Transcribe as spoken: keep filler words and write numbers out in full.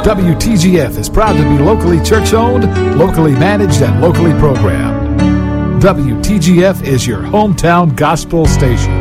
W T G F is proud to be locally church-owned, locally managed, and locally programmed. W T G F is your hometown gospel station.